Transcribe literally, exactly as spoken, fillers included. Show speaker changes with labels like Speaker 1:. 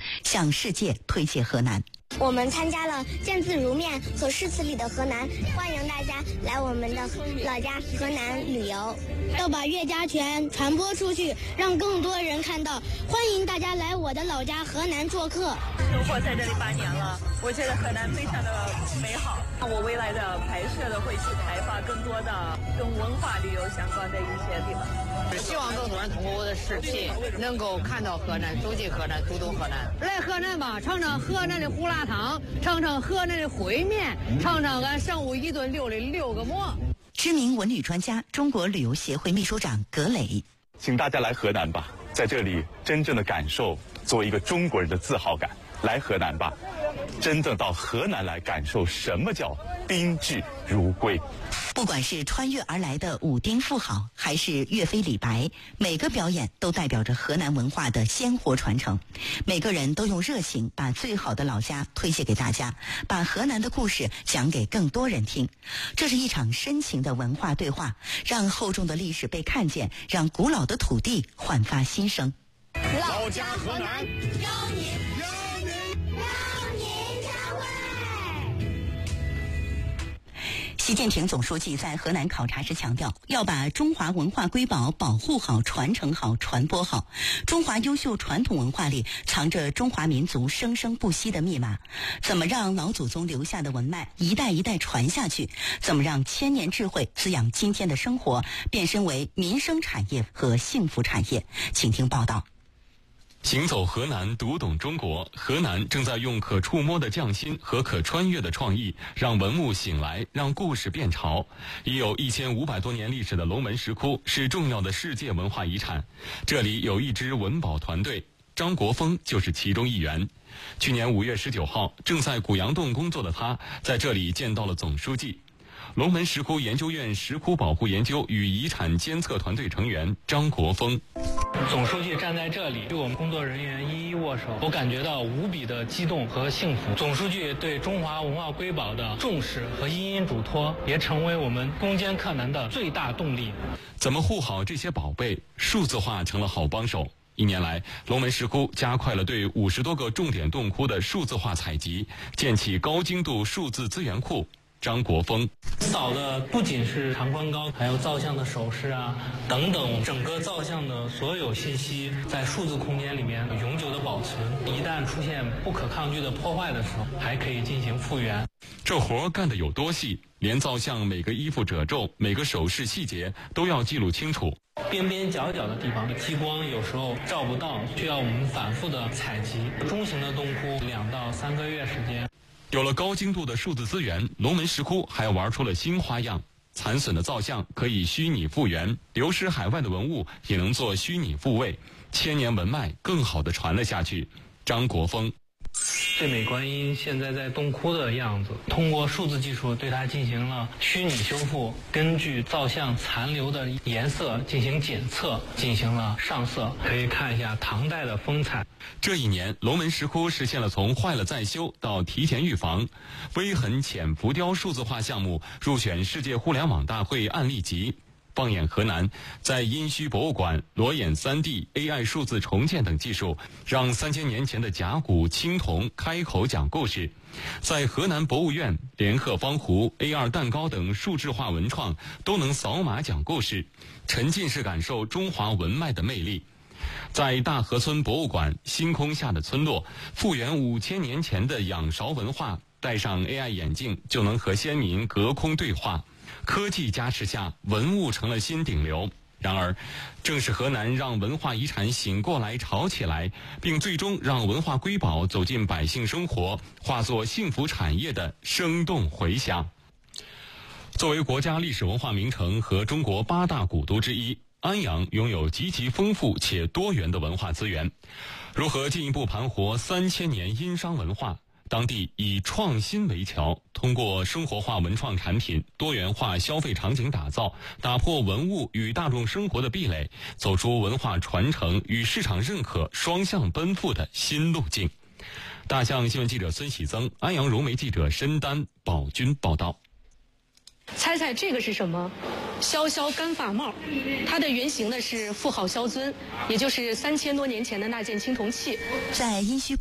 Speaker 1: 向世界推介河南。
Speaker 2: 我们参加了见字如面和诗词里的河南，欢迎大家来我们的老家河南旅游，要把岳家泉传播出去，让更多人看到。欢迎大家来我的老家河南做客。
Speaker 3: 生活在这里八年了，我觉得河南非常的美好。我未来的拍摄的会去开发更多的跟文化旅游相关的一些地方。
Speaker 4: 希望更多人通过我的视频能够看到河南，走进河南，读懂河南。来河南吧，尝尝河南的胡辣汤，尝尝河南的烩面，尝尝俺上午一顿溜的六个馍。
Speaker 1: 知名文旅专家、中国旅游协会秘书长葛磊，
Speaker 5: 请大家来河南吧，在这里真正的感受作为一个中国人的自豪感。来河南吧，真正到河南来感受什么叫宾至如归。
Speaker 1: 不管是穿越而来的武丁妇好，还是岳飞李白，每个表演都代表着河南文化的鲜活传承。每个人都用热情把最好的老家推荐给大家，把河南的故事讲给更多人听。这是一场深情的文化对话，让厚重的历史被看见，让古老的土地焕发新生。
Speaker 6: 老家河南，
Speaker 2: 邀您，邀您，邀您加会。
Speaker 1: 习近平总书记在河南考察时强调，要把中华文化瑰宝保护好、传承好、传播好。中华优秀传统文化里藏着中华民族生生不息的密码。怎么让老祖宗留下的文脉一代一代传下去？怎么让千年智慧滋养今天的生活，变身为民生产业和幸福产业？请听报道。
Speaker 7: 行走河南，读懂中国。河南正在用可触摸的匠心和可穿越的创意，让文物醒来，让故事变潮。已有一千五百多年历史的龙门石窟是重要的世界文化遗产，这里有一支文保团队，张国峰就是其中一员。去年五月十九号，正在古阳洞工作的他，在这里见到了总书记。龙门石窟研究院石窟保护研究与遗产监测团队成员张国峰。
Speaker 8: 总书记站在这里，与我们工作人员一一握手，我感觉到无比的激动和幸福。总书记对中华文化瑰宝的重视和殷殷嘱托，也成为我们攻坚克难的最大动力。
Speaker 7: 怎么护好这些宝贝？数字化成了好帮手。一年来，龙门石窟加快了对五十多个重点洞窟的数字化采集，建起高精度数字资源库。张国峰
Speaker 8: 扫的不仅是长宽高，还有造像的手势啊等等，整个造像的所有信息在数字空间里面永久的保存，一旦出现不可抗拒的破坏的时候，还可以进行复原。
Speaker 7: 这活干得有多细，连造像每个衣服褶皱、每个手势细节都要记录清楚。
Speaker 8: 边边角角的地方激光有时候照不到，需要我们反复的采集。中型的洞窟两到三个月时间。
Speaker 7: 有了高精度的数字资源，龙门石窟还玩出了新花样。残损的造像可以虚拟复原，流失海外的文物也能做虚拟复位，千年文脉更好地传了下去。张国峰，
Speaker 8: 最美观音现在在洞窟的样子，通过数字技术对它进行了虚拟修复，根据造像残留的颜色进行检测，进行了上色，可以看一下唐代的风采。
Speaker 7: 这一年，龙门石窟实现了从坏了再修到提前预防，微痕浅浮雕数字化项目入选世界互联网大会案例集。放眼河南，在殷墟博物馆、裸眼 三 D、A I 数字重建等技术，让三千年前的甲骨、青铜开口讲故事。在河南博物院、连鹤方壶、A 二 蛋糕等数字化文创都能扫码讲故事，沉浸式感受中华文脉的魅力。在大河村博物馆星空下的村落，复原五千年前的仰韶文化，戴上 A I 眼镜就能和先民隔空对话。科技加持下，文物成了新顶流。然而，正是河南让文化遗产醒过来、潮起来，并最终让文化瑰宝走进百姓生活，化作幸福产业的生动回响。作为国家历史文化名城和中国八大古都之一，安阳拥有极其丰富且多元的文化资源。如何进一步盘活三千年殷商文化？当地以创新为桥，通过生活化文创产品、多元化消费场景打造，打破文物与大众生活的壁垒，走出文化传承与市场认可双向奔赴的新路径。大象新闻记者孙喜增，安阳融媒记者申丹、宝军报道。
Speaker 9: 猜猜这个是什么？萧萧干发帽，它的原型呢是妇好萧尊，也就是三千多年前的那件青铜器。
Speaker 1: 在殷墟